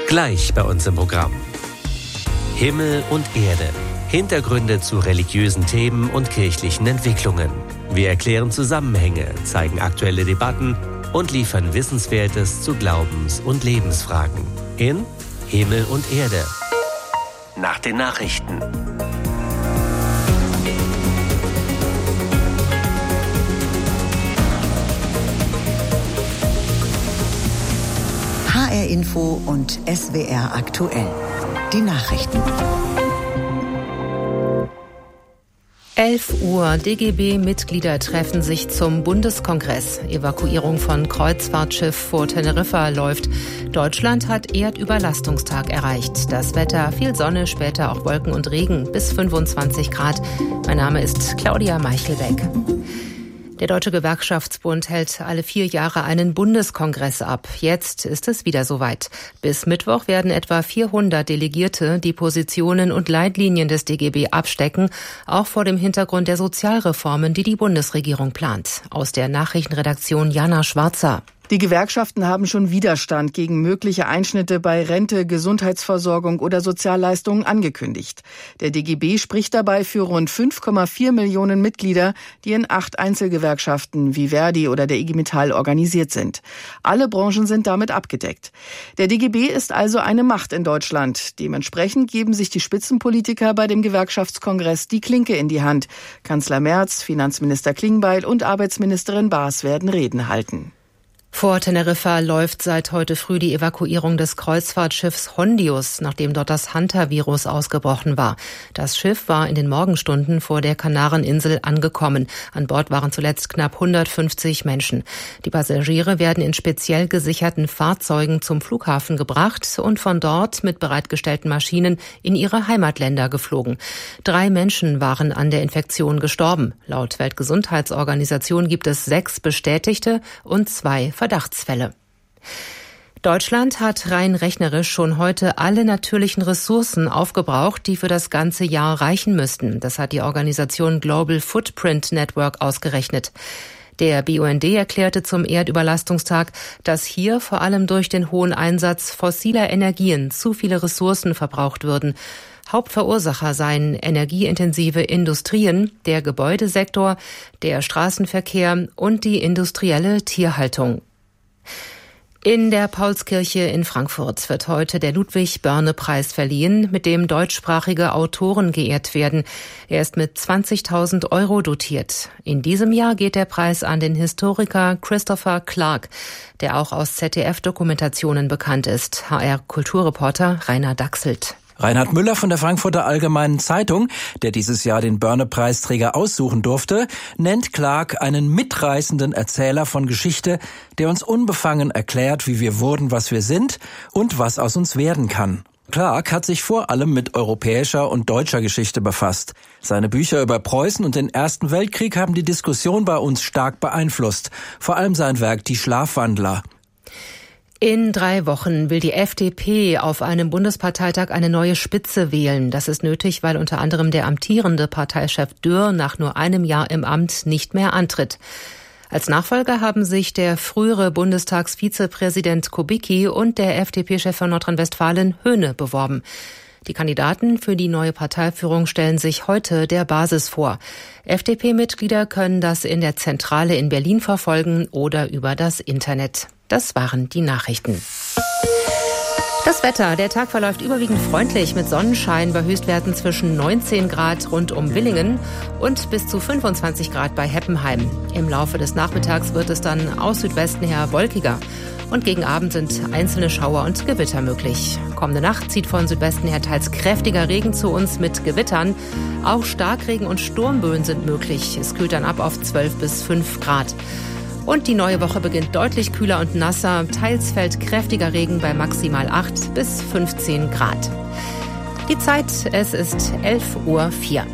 Gleich bei uns im Programm. Himmel und Erde. Hintergründe zu religiösen Themen und kirchlichen Entwicklungen. Wir erklären Zusammenhänge, zeigen aktuelle Debatten und liefern Wissenswertes zu Glaubens- und Lebensfragen. In Himmel und Erde. Nach den Nachrichten. HR Info und SWR aktuell. Die Nachrichten. 11 Uhr. DGB-Mitglieder treffen sich zum Bundeskongress. Evakuierung von Kreuzfahrtschiff vor Teneriffa läuft. Deutschland hat Erdüberlastungstag erreicht. Das Wetter, viel Sonne, später auch Wolken und Regen, bis 25 Grad. Mein Name ist Claudia Meichelbeck. Der Deutsche Gewerkschaftsbund hält alle 4 Jahre einen Bundeskongress ab. Jetzt ist es wieder soweit. Bis Mittwoch werden etwa 400 Delegierte die Positionen und Leitlinien des DGB abstecken, auch vor dem Hintergrund der Sozialreformen, die die Bundesregierung plant. Aus der Nachrichtenredaktion Jana Schwarzer. Die Gewerkschaften haben schon Widerstand gegen mögliche Einschnitte bei Rente, Gesundheitsversorgung oder Sozialleistungen angekündigt. Der DGB spricht dabei für rund 5,4 Millionen Mitglieder, die in 8 Einzelgewerkschaften wie Verdi oder der IG Metall organisiert sind. Alle Branchen sind damit abgedeckt. Der DGB ist also eine Macht in Deutschland. Dementsprechend geben sich die Spitzenpolitiker bei dem Gewerkschaftskongress die Klinke in die Hand. Kanzler Merz, Finanzminister Klingbeil und Arbeitsministerin Baas werden Reden halten. Vor Teneriffa läuft seit heute früh die Evakuierung des Kreuzfahrtschiffs Hondius, nachdem dort das Hanta-Virus ausgebrochen war. Das Schiff war in den Morgenstunden vor der Kanareninsel angekommen. An Bord waren zuletzt knapp 150 Menschen. Die Passagiere werden in speziell gesicherten Fahrzeugen zum Flughafen gebracht und von dort mit bereitgestellten Maschinen in ihre Heimatländer geflogen. 3 Menschen waren an der Infektion gestorben. Laut Weltgesundheitsorganisation gibt es 6 bestätigte und 2 Verdachtsfälle. Deutschland hat rein rechnerisch schon heute alle natürlichen Ressourcen aufgebraucht, die für das ganze Jahr reichen müssten. Das hat die Organisation Global Footprint Network ausgerechnet. Der BUND erklärte zum Erdüberlastungstag, dass hier vor allem durch den hohen Einsatz fossiler Energien zu viele Ressourcen verbraucht würden. Hauptverursacher seien energieintensive Industrien, der Gebäudesektor, der Straßenverkehr und die industrielle Tierhaltung. In der Paulskirche in Frankfurt wird heute der Ludwig-Börne-Preis verliehen, mit dem deutschsprachige Autoren geehrt werden. Er ist mit 20.000 € dotiert. In diesem Jahr geht der Preis an den Historiker Christopher Clark, der auch aus ZDF-Dokumentationen bekannt ist. HR-Kulturreporter Rainer Dachselt. Reinhard Müller von der Frankfurter Allgemeinen Zeitung, der dieses Jahr den Börne-Preisträger aussuchen durfte, nennt Clark einen mitreißenden Erzähler von Geschichte, der uns unbefangen erklärt, wie wir wurden, was wir sind und was aus uns werden kann. Clark hat sich vor allem mit europäischer und deutscher Geschichte befasst. Seine Bücher über Preußen und den Ersten Weltkrieg haben die Diskussion bei uns stark beeinflusst. Vor allem sein Werk Die Schlafwandler. In 3 Wochen will die FDP auf einem Bundesparteitag eine neue Spitze wählen. Das ist nötig, weil unter anderem der amtierende Parteichef Dürr nach nur einem Jahr im Amt nicht mehr antritt. Als Nachfolger haben sich der frühere Bundestagsvizepräsident Kubicki und der FDP-Chef von Nordrhein-Westfalen Höhne beworben. Die Kandidaten für die neue Parteiführung stellen sich heute der Basis vor. FDP-Mitglieder können das in der Zentrale in Berlin verfolgen oder über das Internet. Das waren die Nachrichten. Das Wetter. Der Tag verläuft überwiegend freundlich mit Sonnenschein bei Höchstwerten zwischen 19 Grad rund um Villingen und bis zu 25 Grad bei Heppenheim. Im Laufe des Nachmittags wird es dann aus Südwesten her wolkiger. Und gegen Abend sind einzelne Schauer und Gewitter möglich. Kommende Nacht zieht von Südwesten her teils kräftiger Regen zu uns mit Gewittern. Auch Starkregen und Sturmböen sind möglich. Es kühlt dann ab auf 12 bis 5 Grad. Und die neue Woche beginnt deutlich kühler und nasser. Teils fällt kräftiger Regen bei maximal 8 bis 15 Grad. Die Zeit, es ist 11:04 Uhr.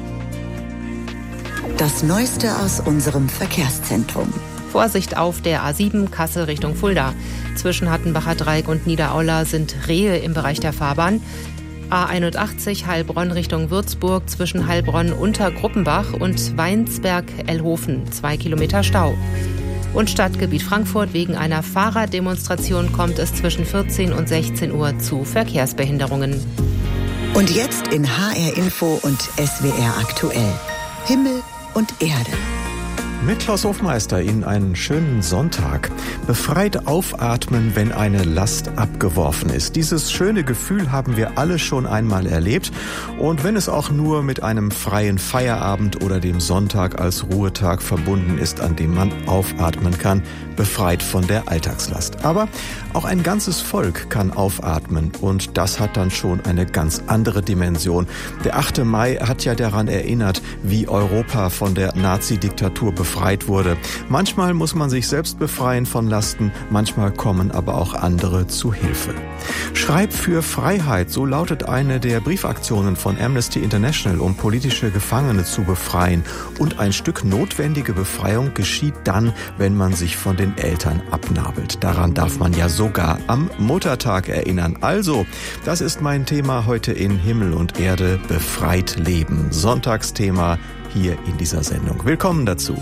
Das Neueste aus unserem Verkehrszentrum. Vorsicht auf der A7 Kassel Richtung Fulda. Zwischen Hattenbacher Dreieck und Niederaula sind Rehe im Bereich der Fahrbahn. A81 Heilbronn Richtung Würzburg zwischen Heilbronn unter Gruppenbach und Weinsberg-Ellhofen 2 Kilometer Stau. Und Stadtgebiet Frankfurt: wegen einer Fahrraddemonstration kommt es zwischen 14 und 16 Uhr zu Verkehrsbehinderungen. Und jetzt in HR Info und SWR aktuell: Himmel und Erde. Mit Klaus Hofmeister Ihnen einen schönen Sonntag. Befreit aufatmen, wenn eine Last abgeworfen ist. Dieses schöne Gefühl haben wir alle schon einmal erlebt. Und wenn es auch nur mit einem freien Feierabend oder dem Sonntag als Ruhetag verbunden ist, an dem man aufatmen kann, befreit von der Alltagslast. Aber auch ein ganzes Volk kann aufatmen. Und das hat dann schon eine ganz andere Dimension. Der 8. Mai hat ja daran erinnert, wie Europa von der Nazi-Diktatur befreit wurde. Manchmal muss man sich selbst befreien von Lasten, manchmal kommen aber auch andere zu Hilfe. Schreib für Freiheit, so lautet eine der Briefaktionen von Amnesty International, um politische Gefangene zu befreien. Und ein Stück notwendige Befreiung geschieht dann, wenn man sich von den Eltern abnabelt. Daran darf man ja sogar am Muttertag erinnern. Also, das ist mein Thema heute in Himmel und Erde: befreit leben. Sonntagsthema hier in dieser Sendung. Willkommen dazu.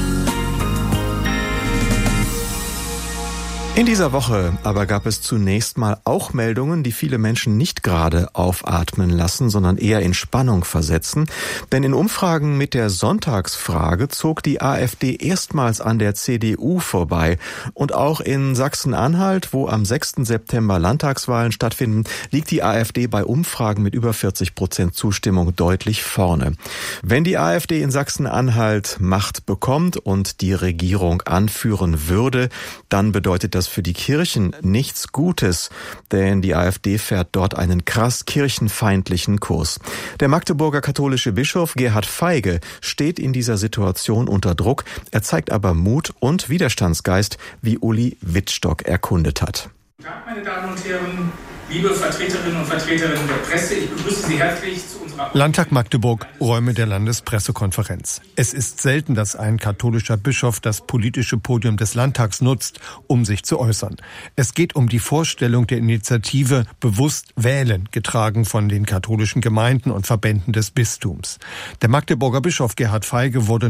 In dieser Woche aber gab es zunächst mal auch Meldungen, die viele Menschen nicht gerade aufatmen lassen, sondern eher in Spannung versetzen. Denn in Umfragen mit der Sonntagsfrage zog die AfD erstmals an der CDU vorbei. Und auch in Sachsen-Anhalt, wo am 6. September Landtagswahlen stattfinden, liegt die AfD bei Umfragen mit über 40% Zustimmung deutlich vorne. Wenn die AfD in Sachsen-Anhalt Macht bekommt und die Regierung anführen würde, dann bedeutet das für die Kirchen nichts Gutes, denn die AfD fährt dort einen krass kirchenfeindlichen Kurs. Der Magdeburger katholische Bischof Gerhard Feige steht in dieser Situation unter Druck. Er zeigt aber Mut und Widerstandsgeist, wie Uli Wittstock erkundet hat. Guten Tag, meine Damen und Herren, liebe Vertreterinnen und Vertreter der Presse, ich begrüße Sie herzlich zu unserer Landtag Magdeburg, Räume der Landespressekonferenz. Es ist selten, dass ein katholischer Bischof das politische Podium des Landtags nutzt, um sich zu äußern. Es geht um die Vorstellung der Initiative Bewusst wählen, getragen von den katholischen Gemeinden und Verbänden des Bistums. Der Magdeburger Bischof Gerhard Feige wurde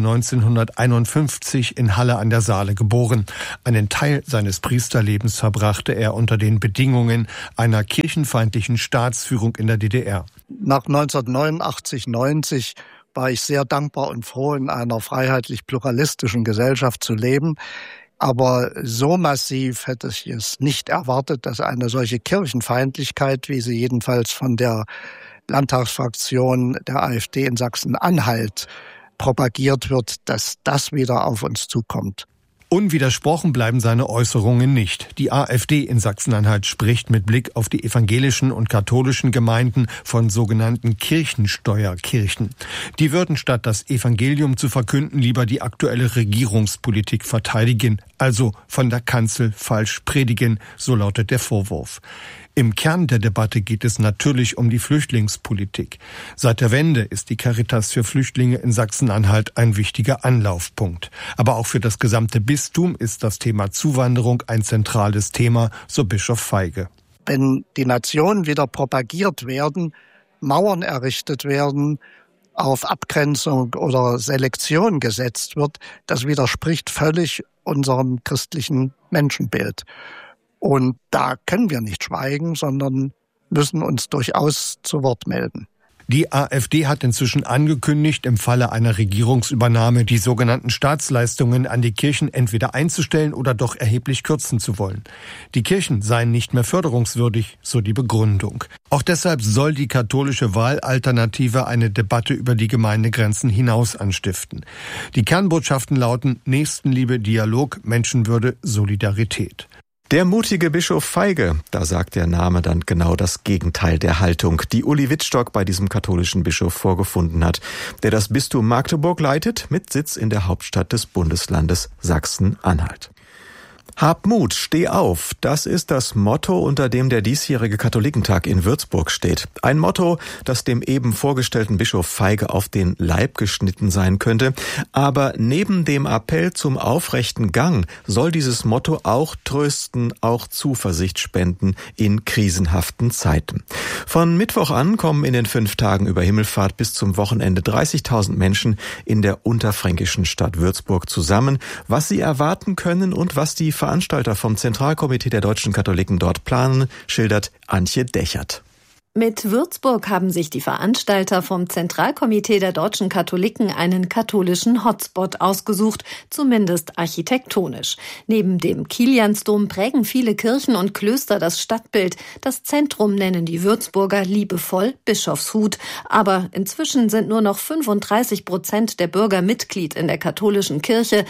1951 in Halle an der Saale geboren. Einen Teil seines Priesterlebens verbrachte er unter den Bedingungen einer kirchenfeindlichen Staatsführung in der DDR. Nach 1989/90 war ich sehr dankbar und froh, in einer freiheitlich-pluralistischen Gesellschaft zu leben. Aber so massiv hätte ich es nicht erwartet, dass eine solche Kirchenfeindlichkeit, wie sie jedenfalls von der Landtagsfraktion der AfD in Sachsen-Anhalt propagiert wird, dass das wieder auf uns zukommt. Unwidersprochen bleiben seine Äußerungen nicht. Die AfD in Sachsen-Anhalt spricht mit Blick auf die evangelischen und katholischen Gemeinden von sogenannten Kirchensteuerkirchen. Die würden statt das Evangelium zu verkünden lieber die aktuelle Regierungspolitik verteidigen, also von der Kanzel falsch predigen, so lautet der Vorwurf. Im Kern der Debatte geht es natürlich um die Flüchtlingspolitik. Seit der Wende ist die Caritas für Flüchtlinge in Sachsen-Anhalt ein wichtiger Anlaufpunkt. Aber auch für das gesamte Bistum ist das Thema Zuwanderung ein zentrales Thema, so Bischof Feige. Wenn die Nationen wieder propagiert werden, Mauern errichtet werden, auf Abgrenzung oder Selektion gesetzt wird, das widerspricht völlig unserem christlichen Menschenbild. Und da können wir nicht schweigen, sondern müssen uns durchaus zu Wort melden. Die AfD hat inzwischen angekündigt, im Falle einer Regierungsübernahme die sogenannten Staatsleistungen an die Kirchen entweder einzustellen oder doch erheblich kürzen zu wollen. Die Kirchen seien nicht mehr förderungswürdig, so die Begründung. Auch deshalb soll die katholische Wahlalternative eine Debatte über die Gemeindegrenzen hinaus anstiften. Die Kernbotschaften lauten: Nächstenliebe, Dialog, Menschenwürde, Solidarität. Der mutige Bischof Feige, da sagt der Name dann genau das Gegenteil der Haltung, die Uli Wittstock bei diesem katholischen Bischof vorgefunden hat, der das Bistum Magdeburg leitet, mit Sitz in der Hauptstadt des Bundeslandes Sachsen-Anhalt. Hab Mut, steh auf. Das ist das Motto, unter dem der diesjährige Katholikentag in Würzburg steht. Ein Motto, das dem eben vorgestellten Bischof Feige auf den Leib geschnitten sein könnte. Aber neben dem Appell zum aufrechten Gang soll dieses Motto auch trösten, auch Zuversicht spenden in krisenhaften Zeiten. Von Mittwoch an kommen in den 5 Tagen über Himmelfahrt bis zum Wochenende 30.000 Menschen in der unterfränkischen Stadt Würzburg zusammen. Was sie erwarten können und was die Veranstalter vom Zentralkomitee der deutschen Katholiken dort planen, schildert Antje Dechert. Mit Würzburg haben sich die Veranstalter vom Zentralkomitee der deutschen Katholiken einen katholischen Hotspot ausgesucht, zumindest architektonisch. Neben dem Kiliansdom prägen viele Kirchen und Klöster das Stadtbild. Das Zentrum nennen die Würzburger liebevoll Bischofshut. Aber inzwischen sind nur noch 35% der Bürger Mitglied in der katholischen Kirche.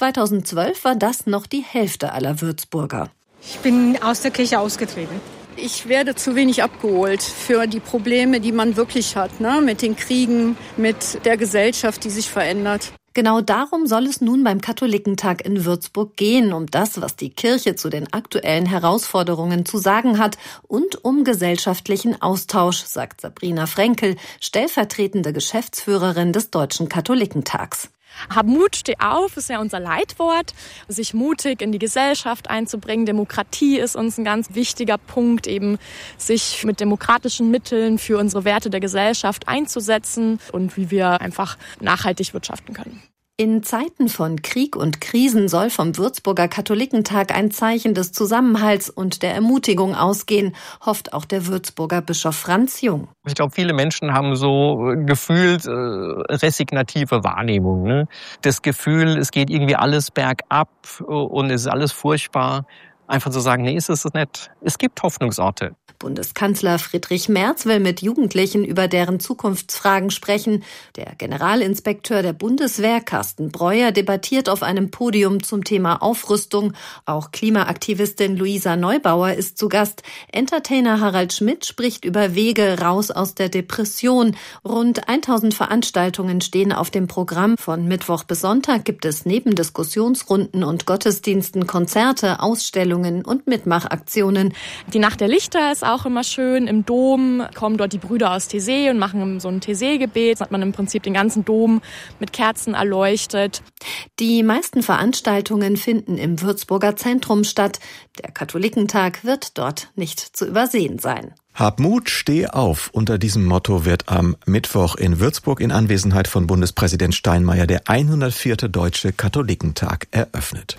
2012 war das noch die Hälfte aller Würzburger. Ich bin aus der Kirche ausgetreten. Ich werde zu wenig abgeholt für die Probleme, die man wirklich hat, mit den Kriegen, mit der Gesellschaft, die sich verändert. Genau darum soll es nun beim Katholikentag in Würzburg gehen, um das, was die Kirche zu den aktuellen Herausforderungen zu sagen hat und um gesellschaftlichen Austausch, sagt Sabrina Frenkel, stellvertretende Geschäftsführerin des Deutschen Katholikentags. Hab Mut, steh auf, ist ja unser Leitwort. Sich mutig in die Gesellschaft einzubringen. Demokratie ist uns ein ganz wichtiger Punkt, eben sich mit demokratischen Mitteln für unsere Werte der Gesellschaft einzusetzen und wie wir einfach nachhaltig wirtschaften können. In Zeiten von Krieg und Krisen soll vom Würzburger Katholikentag ein Zeichen des Zusammenhalts und der Ermutigung ausgehen, hofft auch der Würzburger Bischof Franz Jung. Ich glaube, viele Menschen haben so gefühlt resignative Wahrnehmung. Ne? Das Gefühl, es geht irgendwie alles bergab und es ist alles furchtbar. Einfach zu sagen, nee, ist es nicht. Es gibt Hoffnungsorte. Bundeskanzler Friedrich Merz will mit Jugendlichen über deren Zukunftsfragen sprechen. Der Generalinspekteur der Bundeswehr, Carsten Breuer, debattiert auf einem Podium zum Thema Aufrüstung. Auch Klimaaktivistin Luisa Neubauer ist zu Gast. Entertainer Harald Schmidt spricht über Wege raus aus der Depression. Rund 1000 Veranstaltungen stehen auf dem Programm. Von Mittwoch bis Sonntag gibt es neben Diskussionsrunden und Gottesdiensten Konzerte, Ausstellungen und Mitmachaktionen. Die Nacht der Lichter ist auch immer schön. Im Dom kommen dort die Brüder aus Taizé und machen so ein Taizé-Gebet. Da hat man im Prinzip den ganzen Dom mit Kerzen erleuchtet. Die meisten Veranstaltungen finden im Würzburger Zentrum statt. Der Katholikentag wird dort nicht zu übersehen sein. Hab Mut, steh auf. Unter diesem Motto wird am Mittwoch in Würzburg in Anwesenheit von Bundespräsident Steinmeier der 104. Deutsche Katholikentag eröffnet.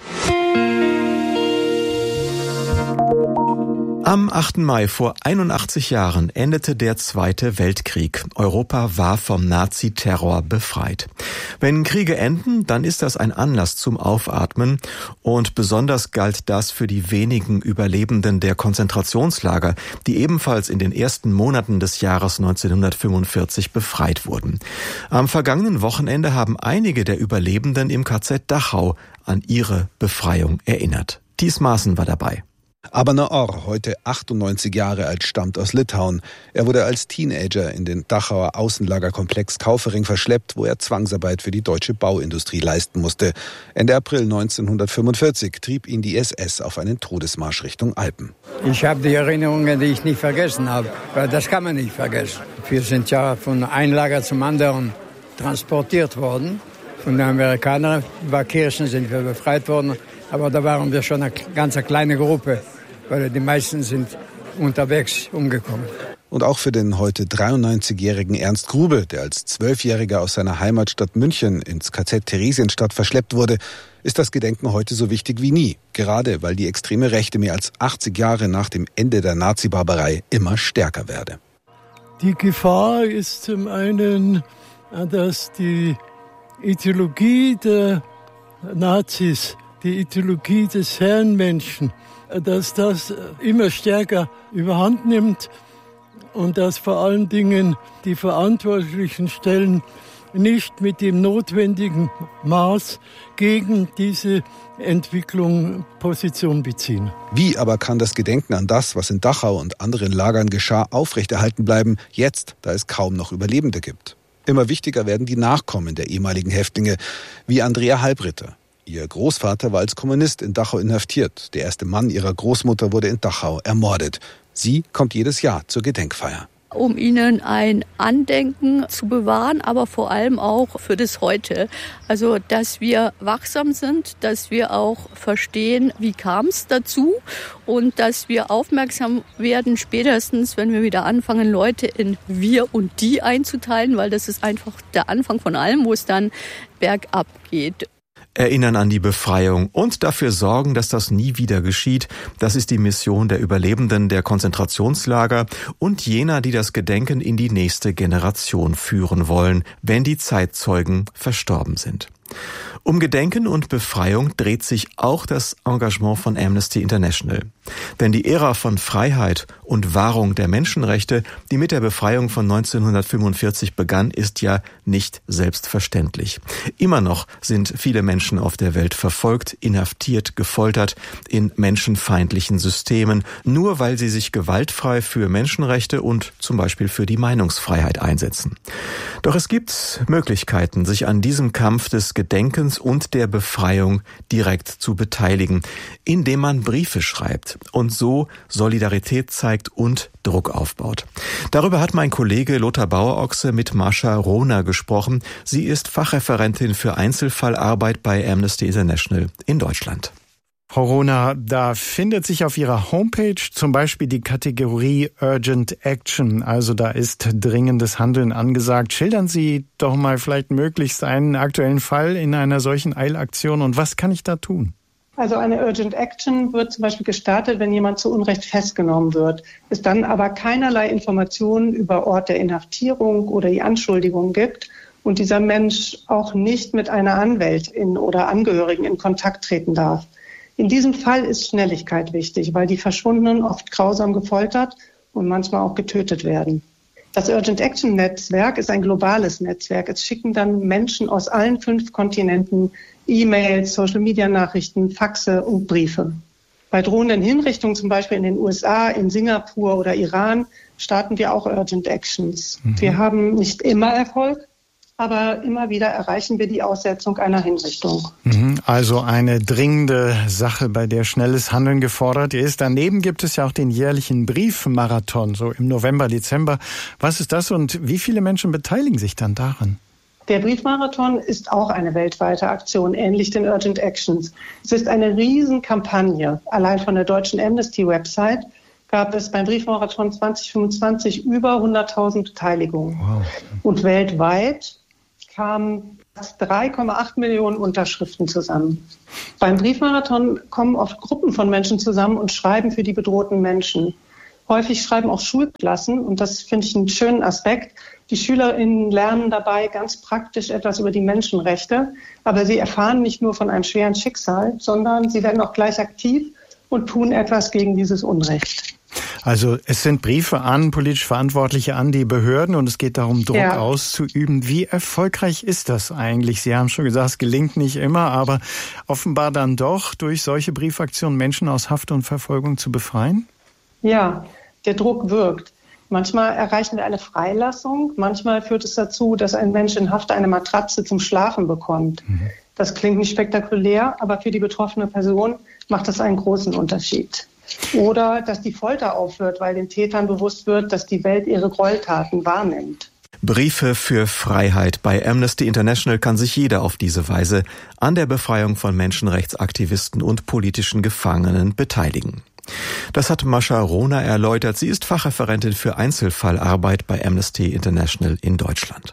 Am 8. Mai vor 81 Jahren endete der Zweite Weltkrieg. Europa war vom Nazi-Terror befreit. Wenn Kriege enden, dann ist das ein Anlass zum Aufatmen. Und besonders galt das für die wenigen Überlebenden der Konzentrationslager, die ebenfalls in den ersten Monaten des Jahres 1945 befreit wurden. Am vergangenen Wochenende haben einige der Überlebenden im KZ Dachau an ihre Befreiung erinnert. Thies Maaßen war dabei. Abner Orr, heute 98 Jahre alt, stammt aus Litauen. Er wurde als Teenager in den Dachauer Außenlagerkomplex Kaufering verschleppt, wo er Zwangsarbeit für die deutsche Bauindustrie leisten musste. Ende April 1945 trieb ihn die SS auf einen Todesmarsch Richtung Alpen. Ich habe die Erinnerungen, die ich nicht vergessen habe. Das kann man nicht vergessen. Wir sind ja von einem Lager zum anderen transportiert worden. Von den Amerikanern. Über Kirchen sind wir befreit worden. Aber da waren wir schon eine ganz kleine Gruppe, weil die meisten sind unterwegs umgekommen. Und auch für den heute 93-jährigen Ernst Grube, der als 12-Jähriger aus seiner Heimatstadt München ins KZ Theresienstadt verschleppt wurde, ist das Gedenken heute so wichtig wie nie. Gerade weil die extreme Rechte mehr als 80 Jahre nach dem Ende der Nazi-Barbarei immer stärker werde. Die Gefahr ist zum einen, dass die Ideologie der Nazis, die Ideologie des Herrenmenschen, dass das immer stärker überhand nimmt und dass vor allen Dingen die verantwortlichen Stellen nicht mit dem notwendigen Maß gegen diese Entwicklung Position beziehen. Wie aber kann das Gedenken an das, was in Dachau und anderen Lagern geschah, aufrechterhalten bleiben, jetzt, da es kaum noch Überlebende gibt? Immer wichtiger werden die Nachkommen der ehemaligen Häftlinge, wie Andrea Halbritter. Ihr Großvater war als Kommunist in Dachau inhaftiert. Der erste Mann ihrer Großmutter wurde in Dachau ermordet. Sie kommt jedes Jahr zur Gedenkfeier. Um ihnen ein Andenken zu bewahren, aber vor allem auch für das Heute. Also, dass wir wachsam sind, dass wir auch verstehen, wie kam es dazu und dass wir aufmerksam werden, spätestens, wenn wir wieder anfangen, Leute in wir und die einzuteilen, weil das ist einfach der Anfang von allem, wo es dann bergab geht. Erinnern an die Befreiung und dafür sorgen, dass das nie wieder geschieht. Das ist die Mission der Überlebenden der Konzentrationslager und jener, die das Gedenken in die nächste Generation führen wollen, wenn die Zeitzeugen verstorben sind. Um Gedenken und Befreiung dreht sich auch das Engagement von Amnesty International. Denn die Ära von Freiheit und Wahrung der Menschenrechte, die mit der Befreiung von 1945 begann, ist ja nicht selbstverständlich. Immer noch sind viele Menschen auf der Welt verfolgt, inhaftiert, gefoltert in menschenfeindlichen Systemen, nur weil sie sich gewaltfrei für Menschenrechte und zum Beispiel für die Meinungsfreiheit einsetzen. Doch es gibt Möglichkeiten, sich an diesem Kampf des Gedenkens und der Befreiung direkt zu beteiligen, indem man Briefe schreibt und so Solidarität zeigt und Druck aufbaut. Darüber hat mein Kollege Lothar Bauerochse mit Mascha Rohner gesprochen. Sie ist Fachreferentin für Einzelfallarbeit bei Amnesty International in Deutschland. Frau Rohner, da findet sich auf Ihrer Homepage zum Beispiel die Kategorie Urgent Action, also da ist dringendes Handeln angesagt. Schildern Sie doch mal vielleicht möglichst einen aktuellen Fall in einer solchen Eilaktion und was kann ich da tun? Also eine Urgent Action wird zum Beispiel gestartet, wenn jemand zu Unrecht festgenommen wird, es dann aber keinerlei Informationen über Ort der Inhaftierung oder die Anschuldigung gibt und dieser Mensch auch nicht mit einer Anwältin oder Angehörigen in Kontakt treten darf. In diesem Fall ist Schnelligkeit wichtig, weil die Verschwundenen oft grausam gefoltert und manchmal auch getötet werden. Das Urgent Action Netzwerk ist ein globales Netzwerk. Es schicken dann Menschen aus allen 5 Kontinenten E-Mails, Social-Media-Nachrichten, Faxe und Briefe. Bei drohenden Hinrichtungen, zum Beispiel in den USA, in Singapur oder Iran, starten wir auch Urgent Actions. Wir haben nicht immer Erfolg, aber immer wieder erreichen wir die Aussetzung einer Hinrichtung. Also eine dringende Sache, bei der schnelles Handeln gefordert ist. Daneben gibt es ja auch den jährlichen Briefmarathon, so im November, Dezember. Was ist das und wie viele Menschen beteiligen sich dann daran? Der Briefmarathon ist auch eine weltweite Aktion, ähnlich den Urgent Actions. Es ist eine Riesenkampagne. Allein von der deutschen Amnesty-Website gab es beim Briefmarathon 2025 über 100.000 Beteiligungen. Wow. Und weltweit kamen 3,8 Millionen Unterschriften zusammen. Beim Briefmarathon kommen oft Gruppen von Menschen zusammen und schreiben für die bedrohten Menschen. Häufig schreiben auch Schulklassen und das finde ich einen schönen Aspekt. Die SchülerInnen lernen dabei ganz praktisch etwas über die Menschenrechte, aber sie erfahren nicht nur von einem schweren Schicksal, sondern sie werden auch gleich aktiv und tun etwas gegen dieses Unrecht. Also es sind Briefe an politisch Verantwortliche, an die Behörden und es geht darum, Druck auszuüben. Wie erfolgreich ist das eigentlich? Sie haben schon gesagt, es gelingt nicht immer, aber offenbar dann doch durch solche Briefaktionen Menschen aus Haft und Verfolgung zu befreien? Ja, der Druck wirkt. Manchmal erreichen wir eine Freilassung, manchmal führt es dazu, dass ein Mensch in Haft eine Matratze zum Schlafen bekommt. Das klingt nicht spektakulär, aber für die betroffene Person macht das einen großen Unterschied. Oder dass die Folter aufhört, weil den Tätern bewusst wird, dass die Welt ihre Gräueltaten wahrnimmt. Briefe für Freiheit. Bei Amnesty International kann sich jeder auf diese Weise an der Befreiung von Menschenrechtsaktivisten und politischen Gefangenen beteiligen. Das hat Mascha Rohner erläutert. Sie ist Fachreferentin für Einzelfallarbeit bei Amnesty International in Deutschland.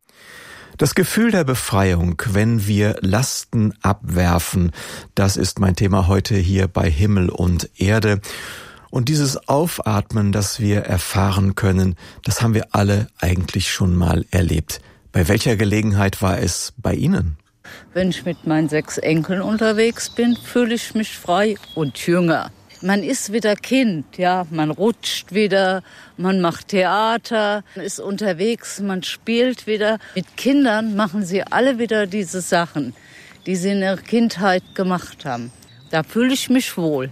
Das Gefühl der Befreiung, wenn wir Lasten abwerfen, das ist mein Thema heute hier bei Himmel und Erde. Und dieses Aufatmen, das wir erfahren können, das haben wir alle eigentlich schon mal erlebt. Bei welcher Gelegenheit war es bei Ihnen? Wenn ich mit meinen 6 Enkeln unterwegs bin, fühle ich mich frei und jünger. Man ist wieder Kind, ja, man rutscht wieder, man macht Theater, man ist unterwegs, man spielt wieder. Mit Kindern machen sie alle wieder diese Sachen, die sie in ihrer Kindheit gemacht haben. Da fühle ich mich wohl.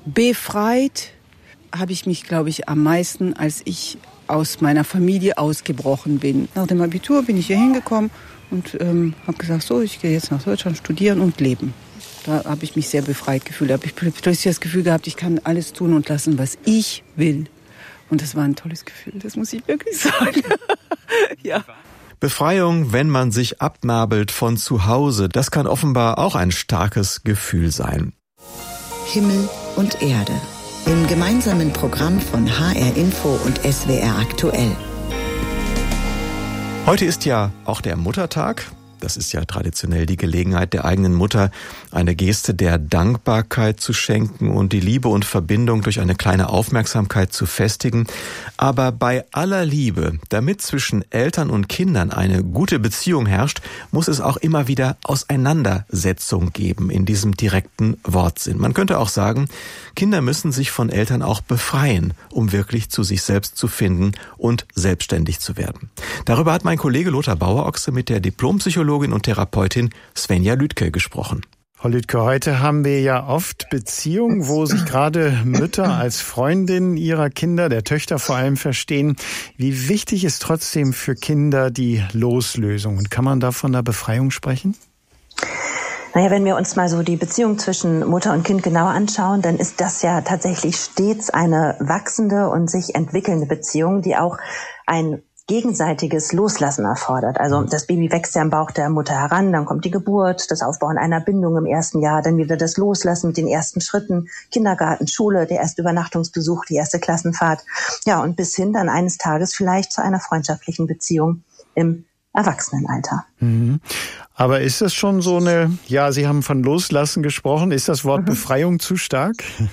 Befreit habe ich mich, glaube ich, am meisten, als ich aus meiner Familie ausgebrochen bin. Nach dem Abitur bin ich hier hingekommen und habe gesagt, so, ich gehe jetzt nach Deutschland studieren und leben. da habe ich mich sehr befreit gefühlt. Da habe ich plötzlich das Gefühl gehabt, ich kann alles tun und lassen, was ich will. Und das war ein tolles Gefühl, das muss ich wirklich sagen. Ja. Befreiung, wenn man sich abnabelt von zu Hause, das kann offenbar auch ein starkes Gefühl sein. Himmel und Erde. Im gemeinsamen Programm von HR Info und SWR aktuell. Heute ist ja auch der Muttertag. Das ist ja traditionell die Gelegenheit der eigenen Mutter, eine Geste der Dankbarkeit zu schenken und die Liebe und Verbindung durch eine kleine Aufmerksamkeit zu festigen. Aber bei aller Liebe, damit zwischen Eltern und Kindern eine gute Beziehung herrscht, muss es auch immer wieder Auseinandersetzung geben in diesem direkten Wortsinn. Man könnte auch sagen, Kinder müssen sich von Eltern auch befreien, um wirklich zu sich selbst zu finden und selbstständig zu werden. Darüber hat mein Kollege Lothar Bauerochse mit der Diplompsychologin und Therapeutin Svenja Lüdke gesprochen. Frau Lüdke, heute haben wir ja oft Beziehungen, wo sich gerade Mütter als Freundinnen ihrer Kinder, der Töchter vor allem, verstehen. Wie wichtig ist trotzdem für Kinder die Loslösung? Und kann man da von der Befreiung sprechen? Naja, wenn wir uns mal so die Beziehung zwischen Mutter und Kind genauer anschauen, dann ist das ja tatsächlich stets eine wachsende und sich entwickelnde Beziehung, die auch ein gegenseitiges Loslassen erfordert. Also das Baby wächst ja im Bauch der Mutter heran, dann kommt die Geburt, das Aufbauen einer Bindung im ersten Jahr, dann wieder das Loslassen mit den ersten Schritten, Kindergarten, Schule, der erste Übernachtungsbesuch, die erste Klassenfahrt. Ja, und bis hin dann eines Tages vielleicht zu einer freundschaftlichen Beziehung im Erwachsenenalter. Mhm. Aber ist das schon so eine, ja, Sie haben von Loslassen gesprochen, ist das Wort Befreiung zu stark?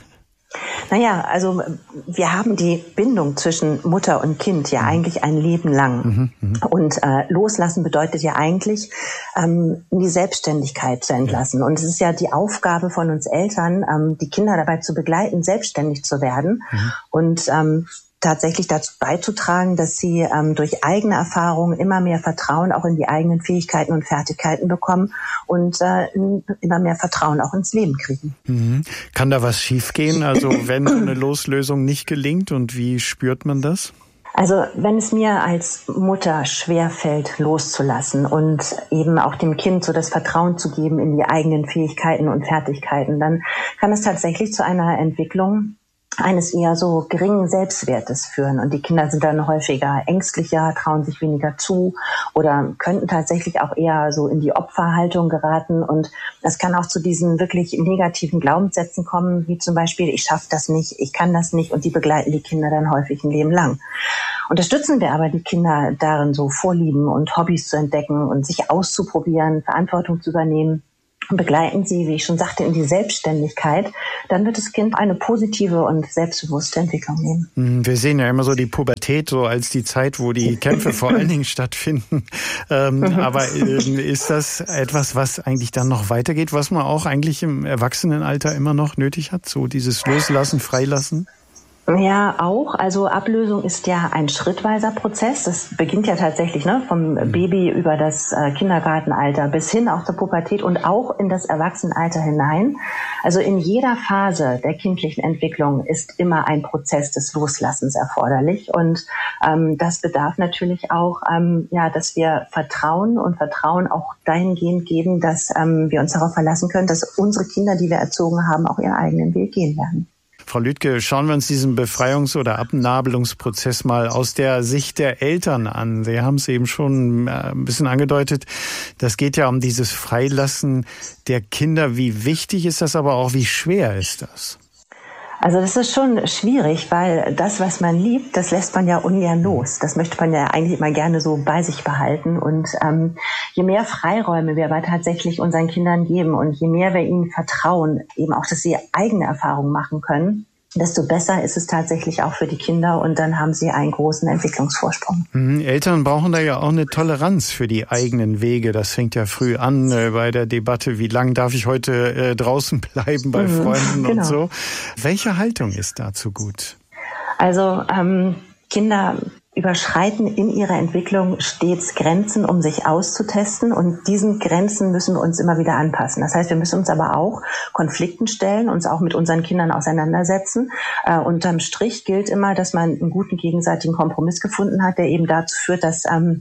Naja, also wir haben die Bindung zwischen Mutter und Kind ja eigentlich ein Leben lang. Und loslassen bedeutet ja eigentlich, in die Selbstständigkeit zu entlassen. Und es ist ja die Aufgabe von uns Eltern, die Kinder dabei zu begleiten, selbstständig zu werden. Und tatsächlich dazu beizutragen, dass sie durch eigene Erfahrungen immer mehr Vertrauen auch in die eigenen Fähigkeiten und Fertigkeiten bekommen und immer mehr Vertrauen auch ins Leben kriegen. Kann da was schiefgehen, also wenn eine Loslösung nicht gelingt, und wie spürt man das? Also wenn es mir als Mutter schwerfällt, loszulassen und eben auch dem Kind so das Vertrauen zu geben in die eigenen Fähigkeiten und Fertigkeiten, dann kann es tatsächlich zu einer Entwicklung eines eher so geringen Selbstwertes führen. Und die Kinder sind dann häufiger ängstlicher, trauen sich weniger zu oder könnten tatsächlich auch eher so in die Opferhaltung geraten. Und das kann auch zu diesen wirklich negativen Glaubenssätzen kommen, wie zum Beispiel, ich schaffe das nicht, ich kann das nicht. Und die begleiten die Kinder dann häufig ein Leben lang. Unterstützen wir aber die Kinder darin, so Vorlieben und Hobbys zu entdecken und sich auszuprobieren, Verantwortung zu übernehmen, begleiten sie, wie ich schon sagte, in die Selbstständigkeit, dann wird das Kind eine positive und selbstbewusste Entwicklung nehmen. Wir sehen ja immer so die Pubertät so als die Zeit, wo die Kämpfe vor allen Dingen stattfinden. Aber ist das etwas, was eigentlich dann noch weitergeht, was man auch eigentlich im Erwachsenenalter immer noch nötig hat? So dieses Loslassen, Freilassen? Ja, auch. Also Ablösung ist ja ein schrittweiser Prozess. Das beginnt ja tatsächlich vom Baby über das Kindergartenalter bis hin auch zur Pubertät und auch in das Erwachsenenalter hinein. Also in jeder Phase der kindlichen Entwicklung ist immer ein Prozess des Loslassens erforderlich. Und das bedarf natürlich auch, dass wir Vertrauen auch dahingehend geben, dass wir uns darauf verlassen können, dass unsere Kinder, die wir erzogen haben, auch ihren eigenen Weg gehen werden. Frau Lüdke, schauen wir uns diesen Befreiungs- oder Abnabelungsprozess mal aus der Sicht der Eltern an. Sie haben es eben schon ein bisschen angedeutet. Das geht ja um dieses Freilassen der Kinder. Wie wichtig ist das, aber auch wie schwer ist das? Also das ist schon schwierig, weil das, was man liebt, das lässt man ja ungern los. Das möchte man ja eigentlich immer gerne so bei sich behalten. Und je mehr Freiräume wir aber tatsächlich unseren Kindern geben und je mehr wir ihnen vertrauen, eben auch, dass sie eigene Erfahrungen machen können, desto besser ist es tatsächlich auch für die Kinder und dann haben sie einen großen Entwicklungsvorsprung. Eltern brauchen da ja auch eine Toleranz für die eigenen Wege. Das fängt ja früh an bei der Debatte, wie lange darf ich heute draußen bleiben bei Freunden und so. Welche Haltung ist dazu gut? Also Kinder überschreiten in ihrer Entwicklung stets Grenzen, um sich auszutesten und diesen Grenzen müssen wir uns immer wieder anpassen. Das heißt, wir müssen uns aber auch Konflikten stellen, uns auch mit unseren Kindern auseinandersetzen. Unterm Strich gilt immer, dass man einen guten gegenseitigen Kompromiss gefunden hat, der eben dazu führt, dass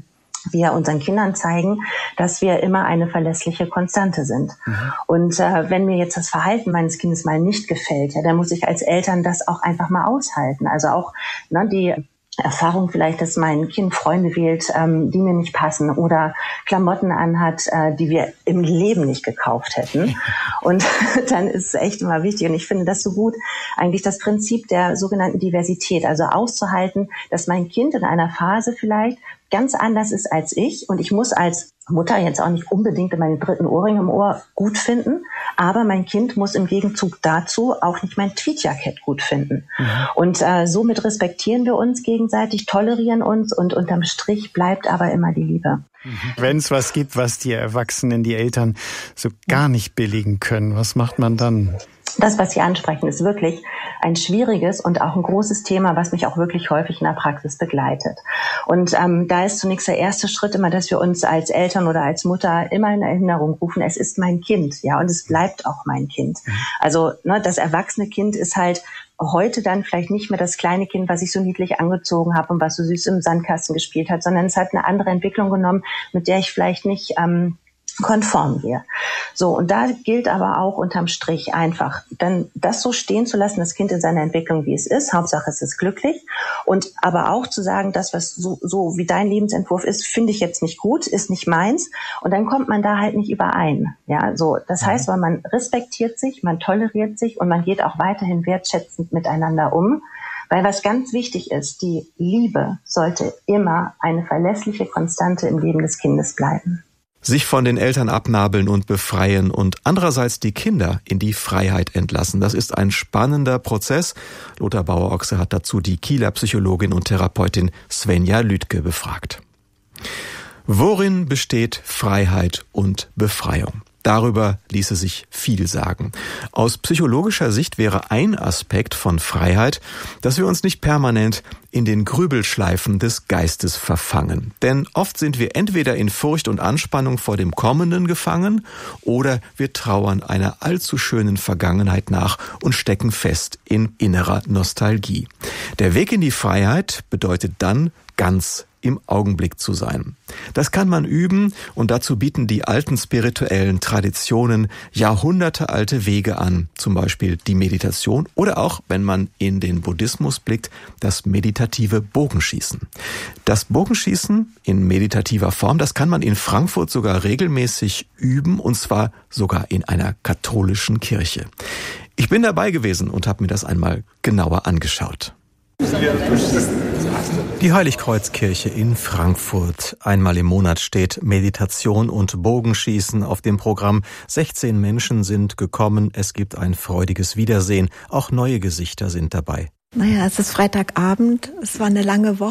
wir unseren Kindern zeigen, dass wir immer eine verlässliche Konstante sind. Und wenn mir jetzt das Verhalten meines Kindes mal nicht gefällt, ja, dann muss ich als Eltern das auch einfach mal aushalten. Also auch die Erfahrung vielleicht, dass mein Kind Freunde wählt, die mir nicht passen oder Klamotten anhat, die wir im Leben nicht gekauft hätten. Und dann ist es echt immer wichtig. Und ich finde das so gut, eigentlich das Prinzip der sogenannten Diversität, also auszuhalten, dass mein Kind in einer Phase vielleicht ganz anders ist als ich. Und ich muss als Mutter jetzt auch nicht unbedingt meinen dritten Ohrring im Ohr gut finden, aber mein Kind muss im Gegenzug dazu auch nicht mein Tweetjackett gut finden. Und somit respektieren wir uns gegenseitig, tolerieren uns und unterm Strich bleibt aber immer die Liebe. Wenn es was gibt, was die Erwachsenen, die Eltern so gar nicht billigen können, was macht man dann? Das, was Sie ansprechen, ist wirklich ein schwieriges und auch ein großes Thema, was mich auch wirklich häufig in der Praxis begleitet. Und da ist zunächst der erste Schritt immer, dass wir uns als Eltern oder als Mutter immer in Erinnerung rufen, es ist mein Kind, ja, und es bleibt auch mein Kind. Also das erwachsene Kind ist halt heute dann vielleicht nicht mehr das kleine Kind, was ich so niedlich angezogen habe und was so süß im Sandkasten gespielt hat, sondern es hat eine andere Entwicklung genommen, mit der ich vielleicht nicht konform wir. So, und da gilt aber auch unterm Strich einfach, dann das so stehen zu lassen, das Kind in seiner Entwicklung, wie es ist, Hauptsache es ist glücklich, und aber auch zu sagen, das, was so wie dein Lebensentwurf ist, finde ich jetzt nicht gut, ist nicht meins, und dann kommt man da halt nicht überein. Ja, so, das heißt, weil man respektiert sich, man toleriert sich und man geht auch weiterhin wertschätzend miteinander um. Weil was ganz wichtig ist, die Liebe sollte immer eine verlässliche Konstante im Leben des Kindes bleiben. Sich von den Eltern abnabeln und befreien und andererseits die Kinder in die Freiheit entlassen. Das ist ein spannender Prozess. Lothar Bauer-Ochse hat dazu die Kieler Psychologin und Therapeutin Svenja Lüdke befragt. Worin besteht Freiheit und Befreiung? Darüber ließe sich viel sagen. Aus psychologischer Sicht wäre ein Aspekt von Freiheit, dass wir uns nicht permanent in den Grübelschleifen des Geistes verfangen. Denn oft sind wir entweder in Furcht und Anspannung vor dem Kommenden gefangen oder wir trauern einer allzu schönen Vergangenheit nach und stecken fest in innerer Nostalgie. Der Weg in die Freiheit bedeutet dann, ganz im Augenblick zu sein. Das kann man üben und dazu bieten die alten spirituellen Traditionen jahrhundertealte Wege an, zum Beispiel die Meditation oder auch, wenn man in den Buddhismus blickt, das meditative Bogenschießen. Das Bogenschießen in meditativer Form, das kann man in Frankfurt sogar regelmäßig üben, und zwar sogar in einer katholischen Kirche. Ich bin dabei gewesen und habe mir das einmal genauer angeschaut. Die Heiligkreuzkirche in Frankfurt. Einmal im Monat steht Meditation und Bogenschießen auf dem Programm. 16 Menschen sind gekommen. Es gibt ein freudiges Wiedersehen. Auch neue Gesichter sind dabei. Naja, es ist Freitagabend. Es war eine lange Woche.